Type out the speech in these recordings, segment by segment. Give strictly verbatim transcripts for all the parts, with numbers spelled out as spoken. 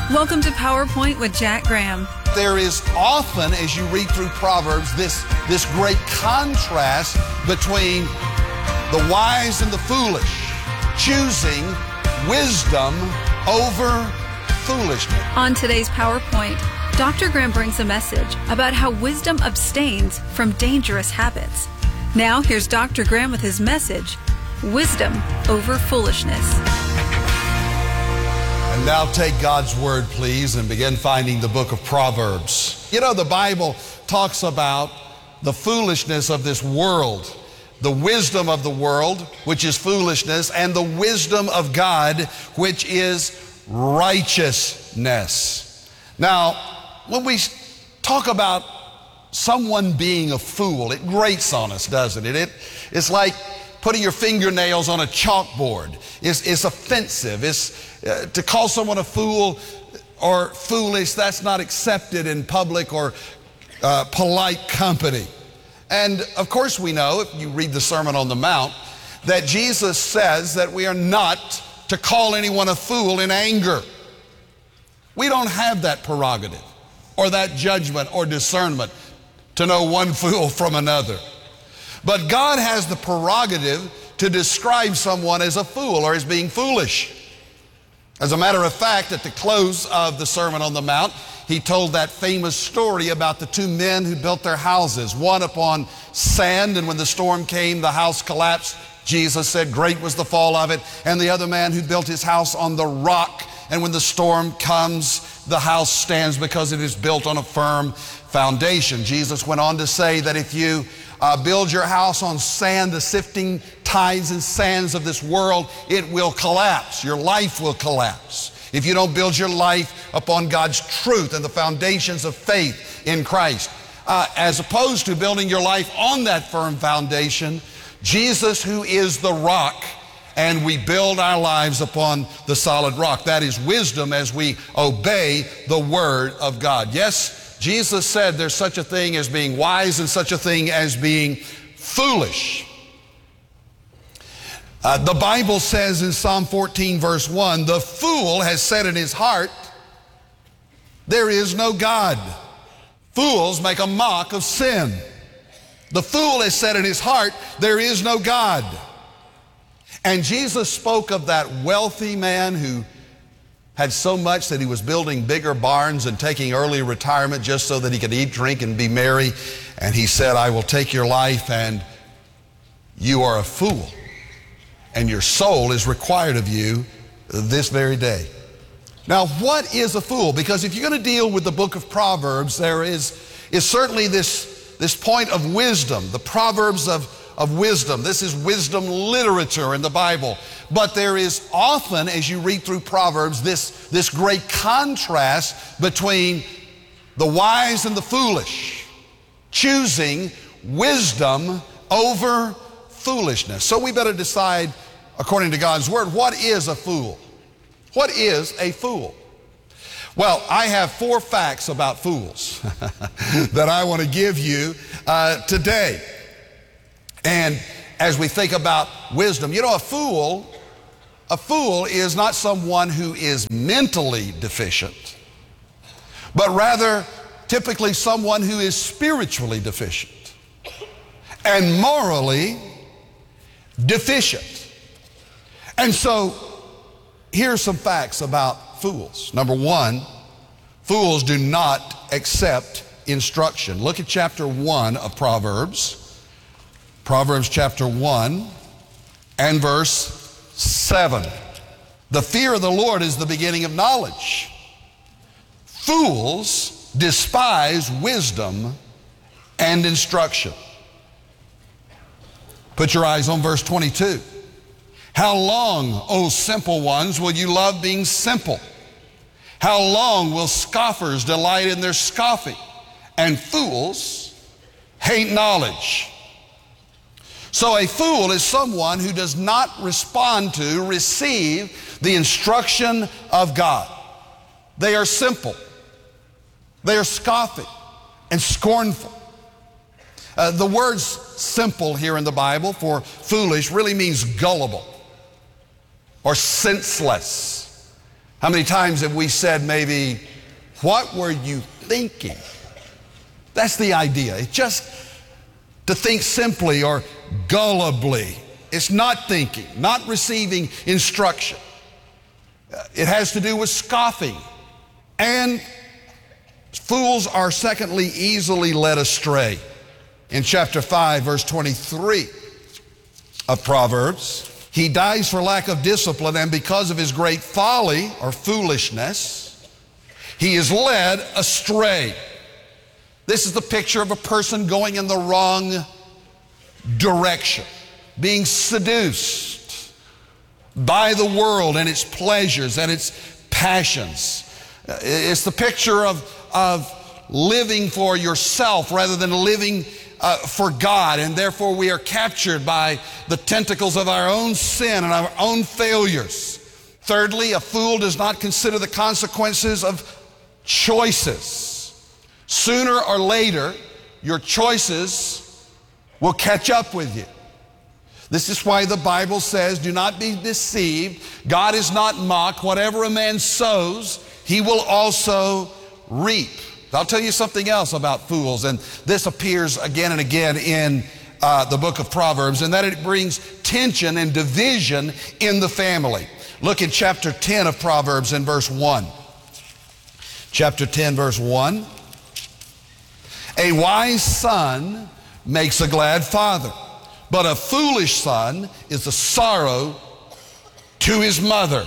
Welcome to PowerPoint with Jack Graham. There is often, as you read through Proverbs, this, this great contrast between the wise and the foolish, choosing wisdom over foolishness. On today's PowerPoint, Doctor Graham brings a message about how wisdom abstains from dangerous habits. Now here's Doctor Graham with his message, Wisdom Over Foolishness. And now take God's word, please, and begin finding the book of Proverbs. You know, the Bible talks about the foolishness of this world, the wisdom of the world, which is foolishness, and the wisdom of God, which is righteousness. Now, when we talk about someone being a fool, it grates on us, doesn't it? it it's like putting your fingernails on a chalkboard. It's, it's offensive. It's uh, to call someone a fool or foolish, that's not accepted in public or uh, polite company. And of course we know, if you read the Sermon on the Mount, that Jesus says that we are not to call anyone a fool in anger. We don't have that prerogative or that judgment or discernment to know one fool from another. But God has the prerogative to describe someone as a fool or as being foolish. As a matter of fact, at the close of the Sermon on the Mount, he told that famous story about the two men who built their houses, one upon sand, and when the storm came, the house collapsed. Jesus said, great was the fall of it. And the other man who built his house on the rock, and when the storm comes, the house stands because it is built on a firm foundation. Jesus went on to say that if you uh, build your house on sand, the sifting tides and sands of this world, it will collapse. Your life will collapse. If you don't build your life upon God's truth and the foundations of faith in Christ, uh, as opposed to building your life on that firm foundation, Jesus, who is the rock, and we build our lives upon the solid rock. That is wisdom as we obey the Word of God. Yes, Jesus said there's such a thing as being wise and such a thing as being foolish. Uh, the Bible says in Psalm fourteen, verse one, the fool has said in his heart, there is no God. Fools make a mock of sin. The fool has said in his heart, there is no God. And Jesus spoke of that wealthy man who had so much that he was building bigger barns and taking early retirement just so that he could eat, drink, and be merry. And he said, I will take your life, and you are a fool, and your soul is required of you this very day. Now, what is a fool? Because if you're going to deal with the book of Proverbs, there is, is certainly this, this point of wisdom, the Proverbs of of wisdom. This is wisdom literature in the Bible. But there is often, as you read through Proverbs, this, this great contrast between the wise and the foolish, choosing wisdom over foolishness. So we better decide, according to God's word, what is a fool? What is a fool? Well, I have four facts about fools that I want to give you uh, today. And as we think about wisdom, you know, a fool, a fool is not someone who is mentally deficient, but rather typically someone who is spiritually deficient and morally deficient. And so here's some facts about fools. Number one, fools do not accept instruction. Look at chapter one of Proverbs. Proverbs chapter one and verse seven. The fear of the Lord is the beginning of knowledge. Fools despise wisdom and instruction. Put your eyes on verse twenty-two. How long, O simple ones, will you love being simple? How long will scoffers delight in their scoffing, and fools hate knowledge? So a fool is someone who does not respond to, receive the instruction of God. They are simple. They are scoffing and scornful. Uh, the words simple here in the Bible for foolish really means gullible or senseless. How many times have we said maybe, what were you thinking? That's the idea. It's just to think simply or gullibly. It's not thinking, not receiving instruction. It has to do with scoffing. And fools are, secondly, easily led astray. In chapter five, verse twenty-three of Proverbs, he dies for lack of discipline, and because of his great folly or foolishness, he is led astray. This is the picture of a person going in the wrong direction, being seduced by the world and its pleasures and its passions. It's the picture of, of living for yourself rather than living uh, for God, and therefore we are captured by the tentacles of our own sin and our own failures. Thirdly, a fool does not consider the consequences of choices. Sooner or later, your choices will catch up with you. This is why the Bible says, do not be deceived. God is not mocked. Whatever a man sows, he will also reap. I'll tell you something else about fools, and this appears again and again in uh, the book of Proverbs, and that it brings tension and division in the family. Look in chapter ten of Proverbs in verse one. Chapter ten, verse one. A wise son makes a glad father, but a foolish son is a sorrow to his mother.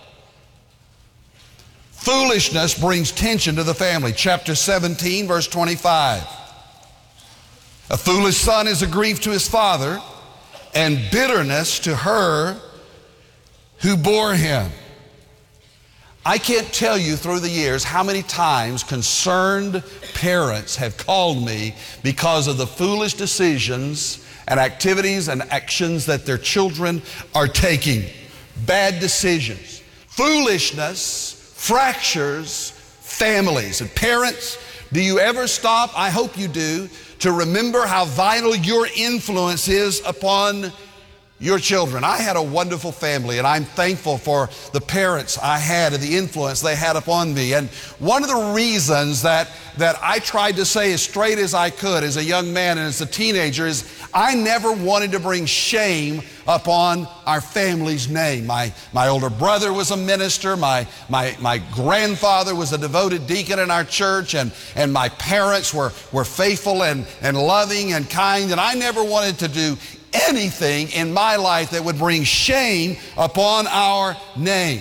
Foolishness brings tension to the family. Chapter seventeen, verse twenty-five. A foolish son is a grief to his father, and bitterness to her who bore him. I can't tell you through the years how many times concerned parents have called me because of the foolish decisions and activities and actions that their children are taking. Bad decisions. Foolishness fractures families. And parents, do you ever stop, I hope you do, to remember how vital your influence is upon your children? I had a wonderful family, and I'm thankful for the parents I had and the influence they had upon me. And one of the reasons that, that I tried to say as straight as I could as a young man and as a teenager is I never wanted to bring shame upon our family's name. My, my older brother was a minister. My, my, my grandfather was a devoted deacon in our church, and, and my parents were, were faithful and, and loving and kind, and I never wanted to do anything in my life that would bring shame upon our name.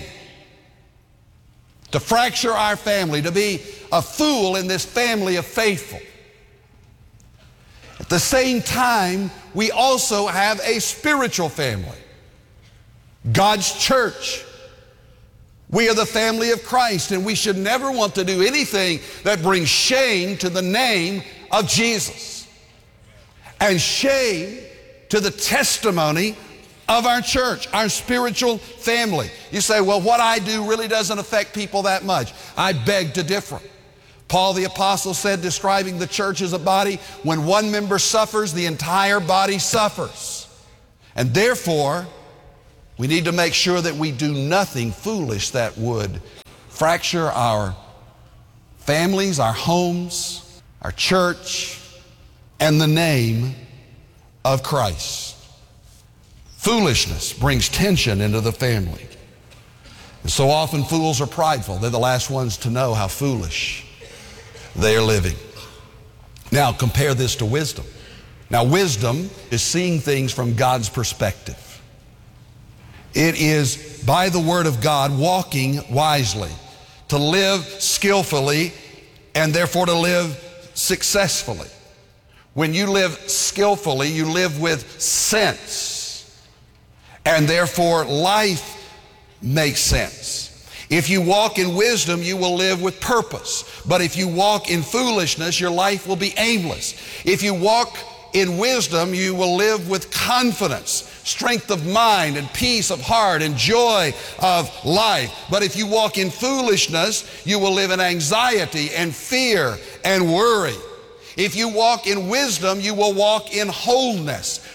To fracture our family, to be a fool in this family of faithful. At the same time, we also have a spiritual family, God's church. We are the family of Christ, and we should never want to do anything that brings shame to the name of Jesus and shame to the testimony of our church, our spiritual family. You say, well, what I do really doesn't affect people that much. I beg to differ. Paul the Apostle said, describing the church as a body, when one member suffers, the entire body suffers. And therefore, we need to make sure that we do nothing foolish that would fracture our families, our homes, our church, and the name of Christ. Foolishness brings tension into the family. And so often fools are prideful. They're the last ones to know how foolish they are living. Now compare this to wisdom. Now wisdom is seeing things from God's perspective. It is by the Word of God walking wisely, to live skillfully, and therefore to live successfully. When you live skillfully, you live with sense, and therefore life makes sense. If you walk in wisdom, you will live with purpose. But if you walk in foolishness, your life will be aimless. If you walk in wisdom, you will live with confidence, strength of mind, and peace of heart, and joy of life. But if you walk in foolishness, you will live in anxiety and fear and worry. If you walk in wisdom, you will walk in wholeness,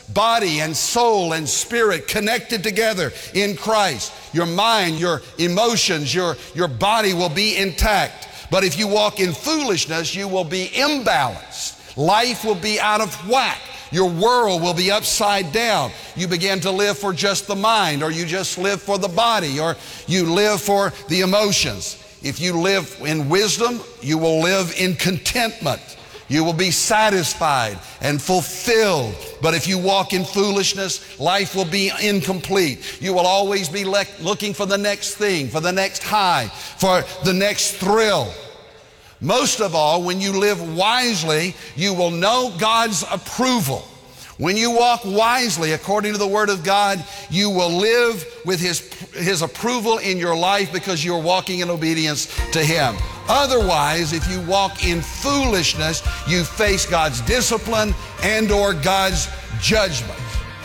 body and soul and spirit connected together in Christ. Your mind, your emotions, your, your body will be intact. But if you walk in foolishness, you will be imbalanced. Life will be out of whack. Your world will be upside down. You begin to live for just the mind, or you just live for the body, or you live for the emotions. If you live in wisdom, you will live in contentment. You will be satisfied and fulfilled. But if you walk in foolishness, life will be incomplete. You will always be le- looking for the next thing, for the next high, for the next thrill. Most of all, when you live wisely, you will know God's approval. When you walk wisely according to the Word of God, you will live with His, His approval in your life because you're walking in obedience to Him. Otherwise, if you walk in foolishness, you face God's discipline and or God's judgment.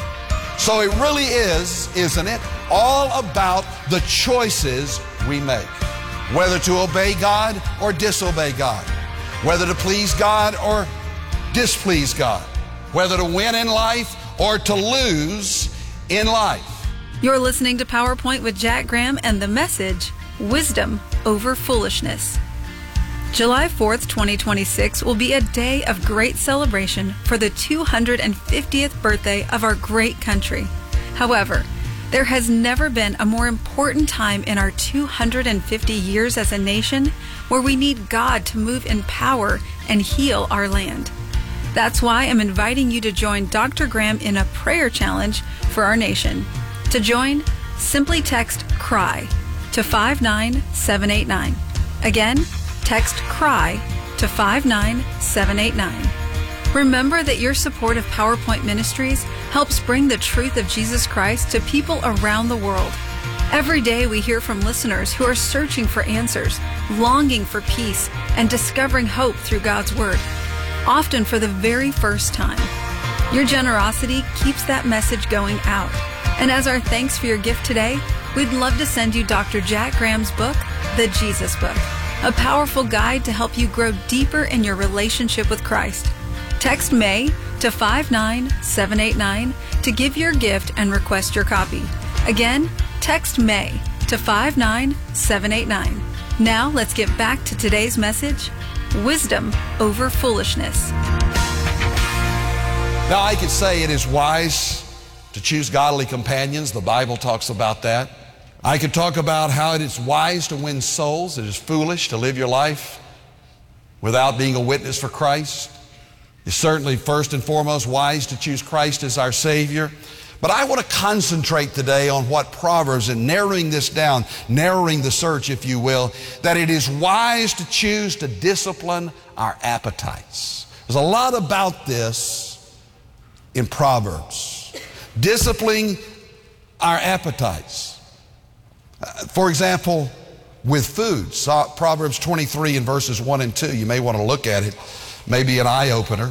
So it really is, isn't it, all about the choices we make. Whether to obey God or disobey God. Whether to please God or displease God. Whether to win in life or to lose in life. You're listening to PowerPoint with Jack Graham and the message, Wisdom Over Foolishness. July fourth, twenty twenty-six will be a day of great celebration for the two hundred fiftieth birthday of our great country. However, there has never been a more important time in our two hundred fifty years as a nation where we need God to move in power and heal our land. That's why I'm inviting you to join Doctor Graham in a prayer challenge for our nation. To join, simply text CRY to five nine seven eight nine. Again, text CRY to five nine seven eight nine. Remember that your support of PowerPoint Ministries helps bring the truth of Jesus Christ to people around the world. Every day we hear from listeners who are searching for answers, longing for peace, and discovering hope through God's Word, often for the very first time. Your generosity keeps that message going out. And as our thanks for your gift today, we'd love to send you Doctor Jack Graham's book, The Jesus Book, a powerful guide to help you grow deeper in your relationship with Christ. Text May to five nine seven eight nine to give your gift and request your copy. Again, text May to five nine seven eight nine. Now let's get back to today's message, Wisdom Over Foolishness. Now I could say it is wise to choose godly companions. The Bible talks about that. I could talk about how it is wise to win souls. It is foolish to live your life without being a witness for Christ. It's certainly first and foremost wise to choose Christ as our Savior. But I want to concentrate today on what Proverbs, and narrowing this down, narrowing the search, if you will, that it is wise to choose to discipline our appetites. There's a lot about this in Proverbs. Disciplining our appetites. Uh, for example, with food, so Proverbs twenty-three and verses one and two, you may want to look at it, maybe an eye-opener.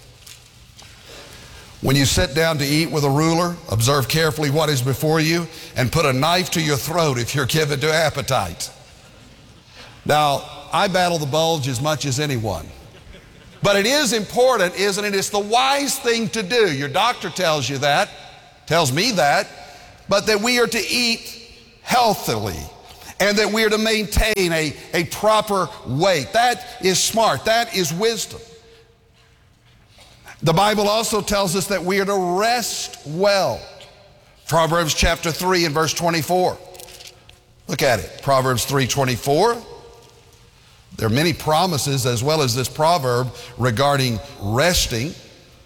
When you sit down to eat with a ruler, observe carefully what is before you and put a knife to your throat if you're given to appetite. Now, I battle the bulge as much as anyone. But it is important, isn't it? It's the wise thing to do. Your doctor tells you that, tells me that, but that we are to eat healthily and that we are to maintain a, a proper weight. That is smart. That is wisdom. The Bible also tells us that we are to rest well. Proverbs chapter three and verse twenty-four. Look at it. Proverbs three twenty-four. There are many promises as well as this proverb regarding resting.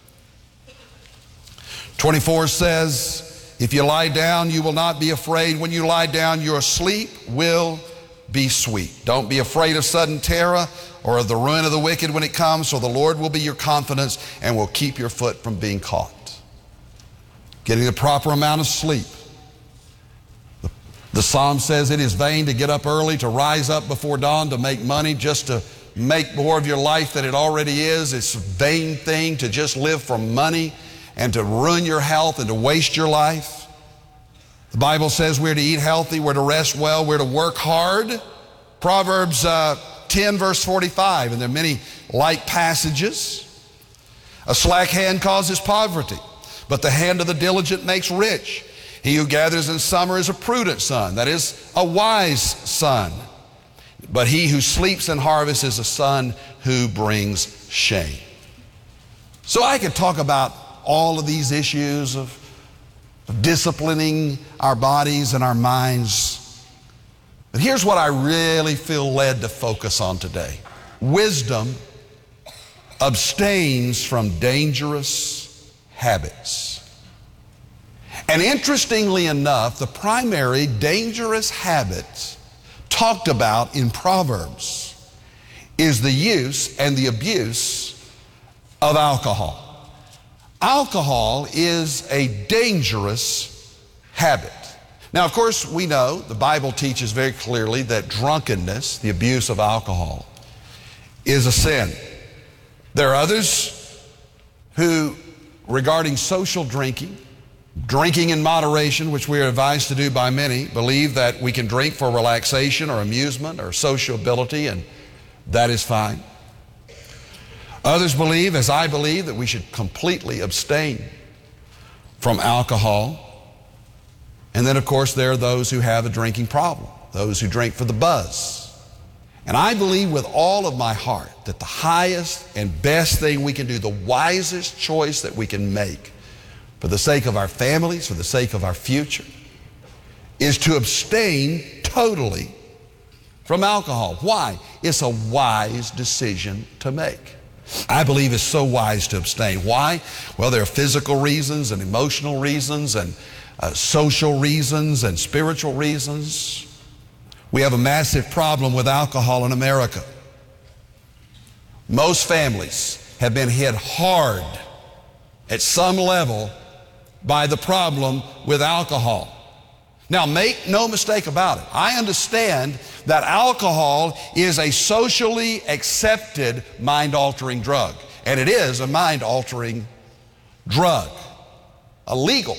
twenty-four says, if you lie down, you will not be afraid. When you lie down, your sleep will be sweet. Don't be afraid of sudden terror or of the ruin of the wicked when it comes, for the Lord will be your confidence and will keep your foot from being caught. Getting the proper amount of sleep. The, the Psalm says it is vain to get up early, to rise up before dawn, to make money, just to make more of your life than it already is. It's a vain thing to just live for money and to ruin your health and to waste your life. The Bible says we're to eat healthy, we're to rest well, we're to work hard. Proverbs uh, ten verse forty-five, and there are many like passages. A slack hand causes poverty, but the hand of the diligent makes rich. He who gathers in summer is a prudent son, that is, a wise son. But he who sleeps in harvest is a son who brings shame. So I could talk about all of these issues of, of disciplining our bodies and our minds. But here's what I really feel led to focus on today. Wisdom abstains from dangerous habits. And interestingly enough, the primary dangerous habit talked about in Proverbs is the use and the abuse of alcohol. Alcohol is a dangerous habit. Now, of course, we know the Bible teaches very clearly that drunkenness, the abuse of alcohol, is a sin. There are others who, regarding social drinking, drinking in moderation, which we are advised to do by many, believe that we can drink for relaxation or amusement or sociability, and that is fine. Others believe, as I believe, that we should completely abstain from alcohol. And then, of course, there are those who have a drinking problem, those who drink for the buzz. And I believe with all of my heart that the highest and best thing we can do, the wisest choice that we can make for the sake of our families, for the sake of our future, is to abstain totally from alcohol. Why? It's a wise decision to make. I believe it's so wise to abstain. Why? Well, there are physical reasons and emotional reasons and uh, social reasons and spiritual reasons. We have a massive problem with alcohol in America. Most families have been hit hard at some level by the problem with alcohol. Now, make no mistake about it. I understand that alcohol is a socially accepted mind-altering drug, and it is a mind-altering drug, a legal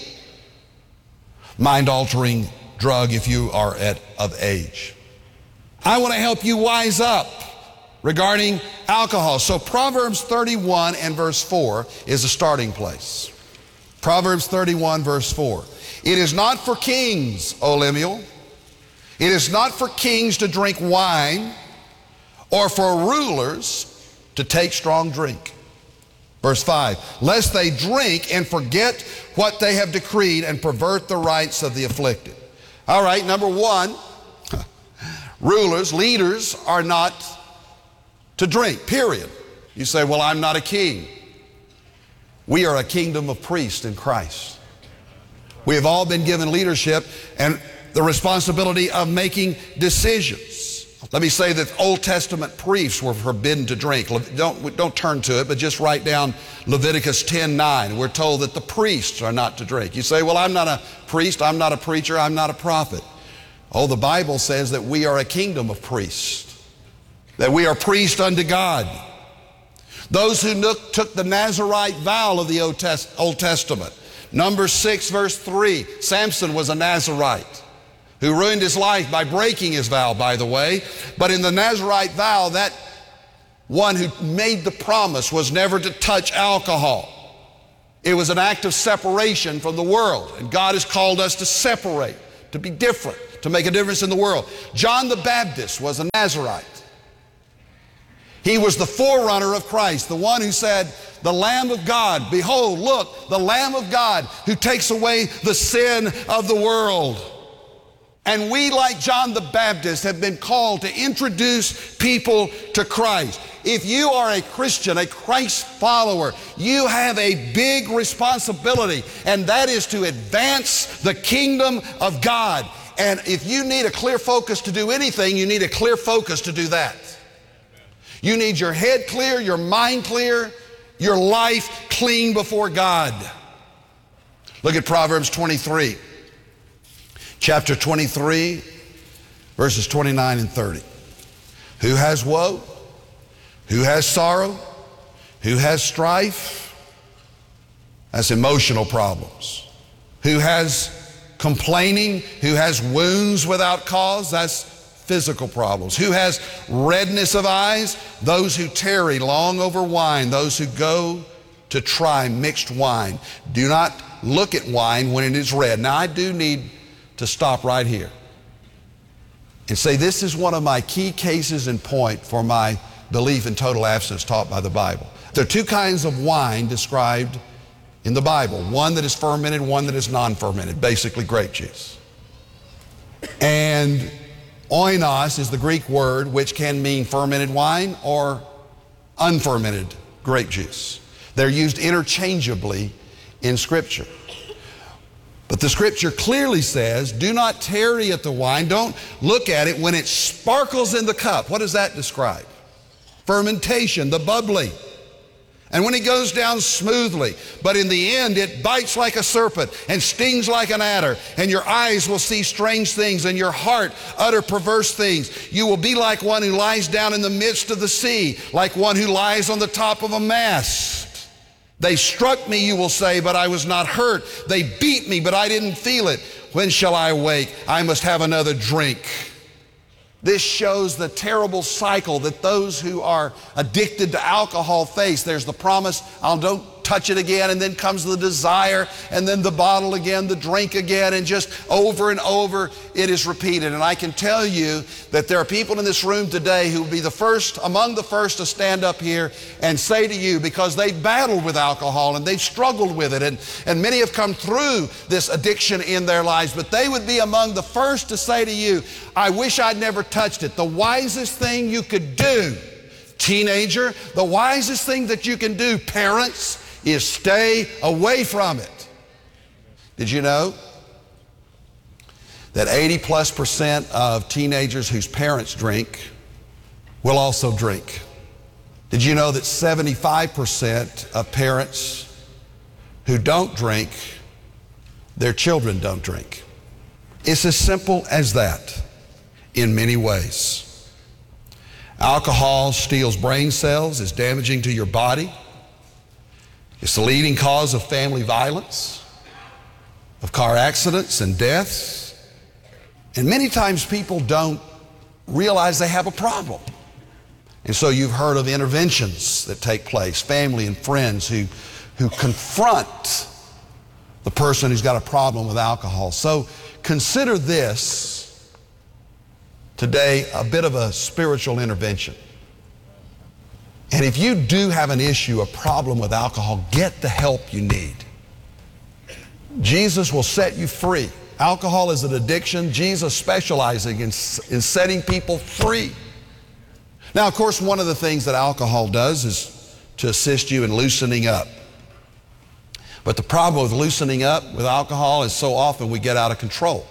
mind-altering drug if you are at, of age. I want to help you wise up regarding alcohol. So Proverbs thirty-one and verse four is a starting place. Proverbs thirty-one verse four. It is not for kings, O Lemuel. It is not for kings to drink wine, or for rulers to take strong drink. Verse five, lest they drink and forget what they have decreed and pervert the rights of the afflicted. All right, number one, rulers, leaders are not to drink, period. You say, well, I'm not a king. We are a kingdom of priests in Christ. We have all been given leadership and the responsibility of making decisions. Let me say that Old Testament priests were forbidden to drink. Don't, don't turn to it, but just write down Leviticus ten nine. We're told that the priests are not to drink. You say, well, I'm not a priest, I'm not a preacher, I'm not a prophet. Oh, the Bible says that we are a kingdom of priests, that we are priests unto God. Those who took the Nazirite vow of the Old Testament. Numbers six verse three, Samson was a Nazirite who ruined his life by breaking his vow, by the way. But in the Nazirite vow, that one who made the promise was never to touch alcohol. It was an act of separation from the world. And God has called us to separate, to be different, to make a difference in the world. John the Baptist was a Nazirite. He was the forerunner of Christ, the one who said, the Lamb of God, behold, look, the Lamb of God who takes away the sin of the world. And we, like John the Baptist, have been called to introduce people to Christ. If you are a Christian, a Christ follower, you have a big responsibility, and that is to advance the kingdom of God. And if you need a clear focus to do anything, you need a clear focus to do that. You need your head clear, your mind clear, your life clean before God. Look at Proverbs twenty-three. Chapter twenty-three, verses twenty-nine and thirty. Who has woe? Who has sorrow? Who has strife? That's emotional problems. Who has complaining? Who has wounds without cause? That's physical problems. Who has redness of eyes? Those who tarry long over wine, those who go to try mixed wine. Do not look at wine when it is red. Now, I do need to stop right here and say this is one of my key cases in point for my belief in total abstinence taught by the Bible. There are two kinds of wine described in the Bible. One that is fermented, one that is non-fermented, basically grape juice. And oinos is the Greek word which can mean fermented wine or unfermented grape juice. They're used interchangeably in Scripture. But the Scripture clearly says, do not tarry at the wine. Don't look at it when it sparkles in the cup. What does that describe? Fermentation, the bubbling. And when it goes down smoothly, but in the end it bites like a serpent and stings like an adder, and your eyes will see strange things and your heart utter perverse things. You will be like one who lies down in the midst of the sea, like one who lies on the top of a mast. They struck me, you will say, but I was not hurt. They beat me, but I didn't feel it. When shall I awake? I must have another drink. This shows the terrible cycle that those who are addicted to alcohol face. There's the promise, I'll don't touch it again, and then comes the desire, and then the bottle again, the drink again, and just over and over it is repeated. And I can tell you that there are people in this room today who will be the first, among the first to stand up here and say to you, because they've battled with alcohol and they've struggled with it, and, and many have come through this addiction in their lives, but they would be among the first to say to you, I wish I'd never touched it. The wisest thing you could do, teenager, the wisest thing that you can do, parents, is stay away from it. Did you know that eighty plus percent of teenagers whose parents drink will also drink? Did you know that seventy-five percent of parents who don't drink, their children don't drink? It's as simple as that in many ways. Alcohol steals brain cells, is damaging to your body. It's the leading cause of family violence, of car accidents and deaths. And many times people don't realize they have a problem. And so you've heard of interventions that take place, family and friends who, who confront the person who's got a problem with alcohol. So consider this today a bit of a spiritual intervention. And if you do have an issue, a problem with alcohol, get the help you need. Jesus will set you free. Alcohol is an addiction. Jesus specializing in, in setting people free. Now, of course, one of the things that alcohol does is to assist you in loosening up. But the problem with loosening up with alcohol is so often we get out of control.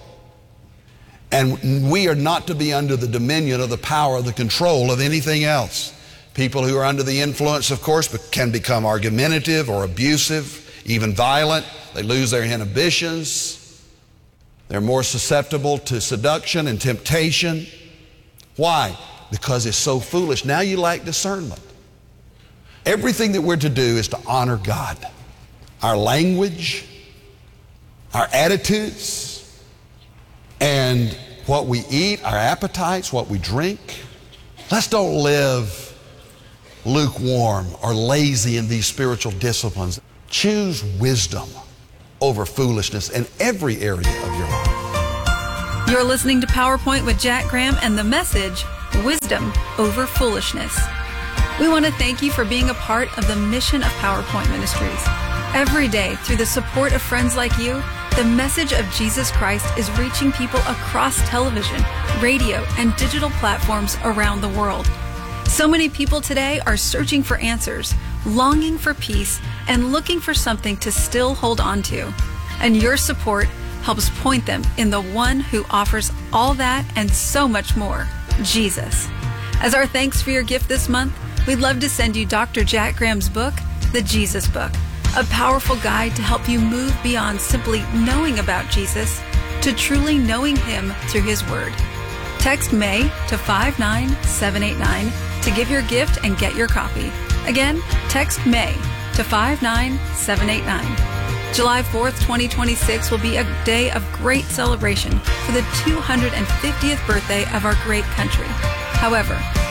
And we are not to be under the dominion of the power of the control of anything else. People who are under the influence, of course, can become argumentative or abusive, even violent. They lose their inhibitions. They're more susceptible to seduction and temptation. Why? Because it's so foolish. Now you lack discernment. Everything that we're to do is to honor God. Our language, our attitudes, and what we eat, our appetites, what we drink. Let's don't live lukewarm or lazy in these spiritual disciplines. Choose wisdom over foolishness in every area of your life. You're listening to PowerPoint with Jack Graham and the message, Wisdom Over Foolishness. We want to thank you for being a part of the mission of PowerPoint Ministries. Every day, through the support of friends like you, the message of Jesus Christ is reaching people across television, radio, and digital platforms around the world. So many people today are searching for answers, longing for peace, and looking for something to still hold on to. And your support helps point them in the one who offers all that and so much more, Jesus. As our thanks for your gift this month, we'd love to send you Doctor Jack Graham's book, The Jesus Book, a powerful guide to help you move beyond simply knowing about Jesus to truly knowing Him through His Word. Text May to five nine seven eight nine to give your gift and get your copy. Again, text May to five nine seven eight nine. July fourth, twenty twenty-six will be a day of great celebration for the two hundred fiftieth birthday of our great country. However,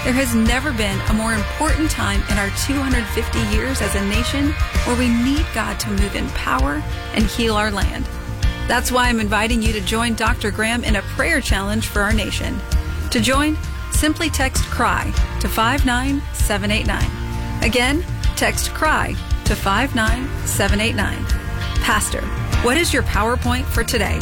There has never been a more important time in our two hundred fifty years as a nation where we need God to move in power and heal our land. That's why I'm inviting you to join Doctor Graham in a prayer challenge for our nation. To join, simply text CRY to five nine seven eight nine. Again, text CRY to five nine seven eight nine. Pastor, what is your PowerPoint for today?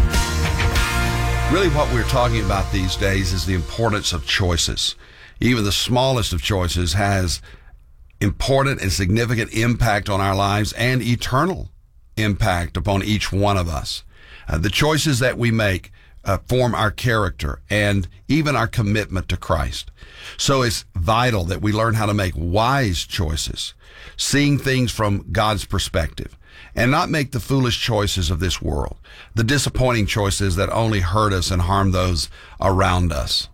Really what we're talking about these days is the importance of choices. Even the smallest of choices has important and significant impact on our lives and eternal impact upon each one of us. Uh, the choices that we make uh, form our character and even our commitment to Christ. So it's vital that we learn how to make wise choices, seeing things from God's perspective, and not make the foolish choices of this world, the disappointing choices that only hurt us and harm those around us.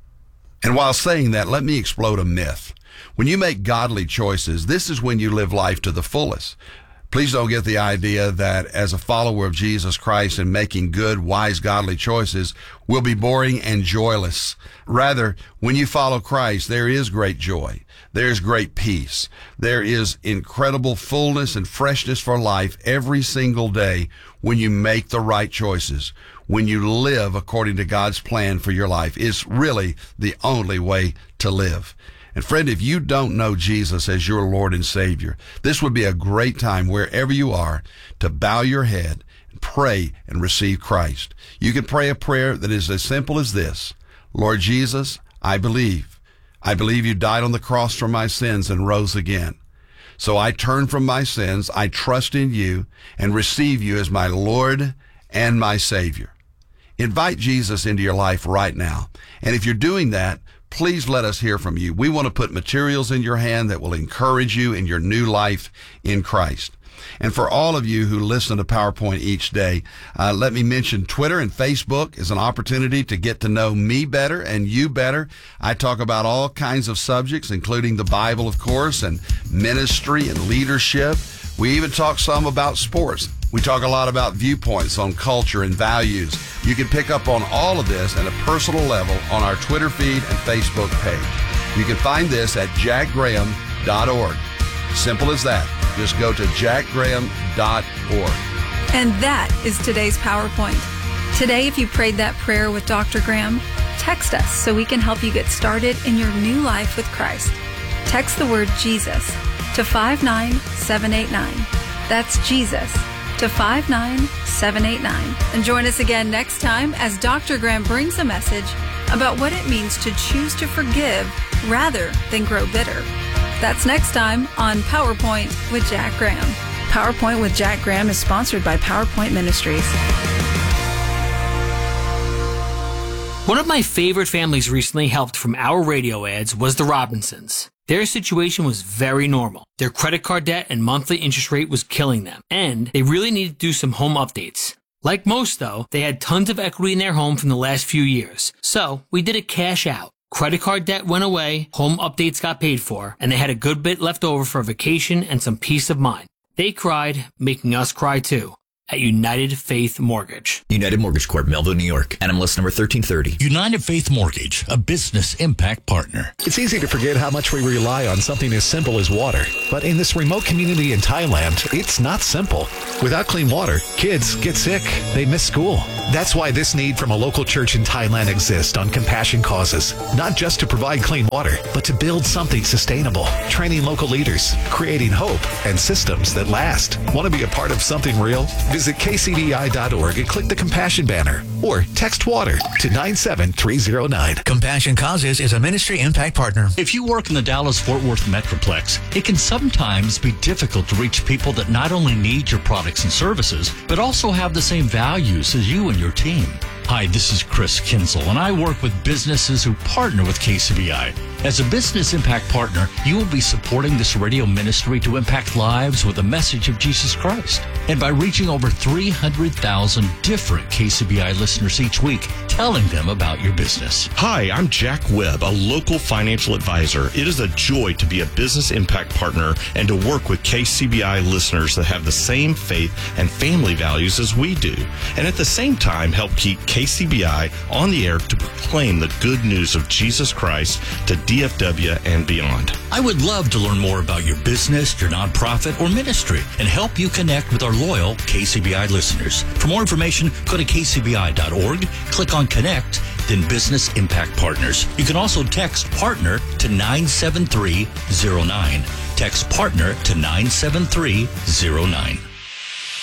And while saying that, let me explode a myth. When you make godly choices, this is when you live life to the fullest. Please don't get the idea that as a follower of Jesus Christ and making good, wise, godly choices will be boring and joyless. Rather, when you follow Christ, there is great joy. There's great peace. There is incredible fullness and freshness for life every single day when you make the right choices. When you live according to God's plan for your life, it's really the only way to live. And friend, if you don't know Jesus as your Lord and Savior, this would be a great time wherever you are to bow your head and pray and receive Christ. You can pray a prayer that is as simple as this. Lord Jesus, I believe. I believe you died on the cross for my sins and rose again. So I turn from my sins, I trust in you, and receive you as my Lord and my Savior. Invite Jesus into your life right now. And if you're doing that, please let us hear from you. We want to put materials in your hand that will encourage you in your new life in Christ. And for all of you who listen to PowerPoint each day, uh, let me mention Twitter and Facebook is an opportunity to get to know me better and you better. I talk about all kinds of subjects, including the Bible, of course, and ministry and leadership. We even talk some about sports. We talk a lot about viewpoints on culture and values. You can pick up on all of this at a personal level on our Twitter feed and Facebook page. You can find this at jack graham dot org. Simple as that. Just go to jack graham dot org. And that is today's PowerPoint. Today, if you prayed that prayer with Doctor Graham, text us so we can help you get started in your new life with Christ. Text the word Jesus to five nine seven eight nine. That's Jesus to five nine seven eight nine. And join us again next time as Doctor Graham brings a message about what it means to choose to forgive rather than grow bitter. That's next time on PowerPoint with Jack Graham. PowerPoint with Jack Graham is sponsored by PowerPoint Ministries. One of my favorite families recently helped from our radio ads was the Robinsons. Their situation was very normal. Their credit card debt and monthly interest rate was killing them, and they really needed to do some home updates. Like most, though, they had tons of equity in their home from the last few years, so we did a cash out. Credit card debt went away, home updates got paid for, and they had a good bit left over for a vacation and some peace of mind. They cried, making us cry too. At United Faith Mortgage. United Mortgage Corp, Melville, New York. N M L S number thirteen thirty. United Faith Mortgage, a business impact partner. It's easy to forget how much we rely on something as simple as water. But in this remote community in Thailand, it's not simple. Without clean water, kids get sick. They miss school. That's why this need from a local church in Thailand exists on Compassion Causes. Not just to provide clean water, but to build something sustainable. Training local leaders, creating hope and systems that last. Want to be a part of something real? Visit k c d i dot org and click the Compassion banner or text WATER to nine seven three zero nine. Compassion Causes is a ministry impact partner. If you work in the Dallas-Fort Worth Metroplex, it can sometimes be difficult to reach people that not only need your products and services, but also have the same values as you and your team. Hi, this is Chris Kinsel, and I work with businesses who partner with K C B I. As a business impact partner, you will be supporting this radio ministry to impact lives with a message of Jesus Christ. And by reaching over three hundred thousand different K C B I listeners each week, telling them about your business. Hi, I'm Jack Webb, a local financial advisor. It is a joy to be a business impact partner and to work with K C B I listeners that have the same faith and family values as we do, and at the same time help keep K K C B I on the air to proclaim the good news of Jesus Christ to D F W and beyond. I would love to learn more about your business, your nonprofit, or ministry and help you connect with our loyal K C B I listeners. For more information, go to k c b i dot org, click on Connect, then Business Impact Partners. You can also text PARTNER to nine seven three zero nine. Text PARTNER to nine seven three zero nine.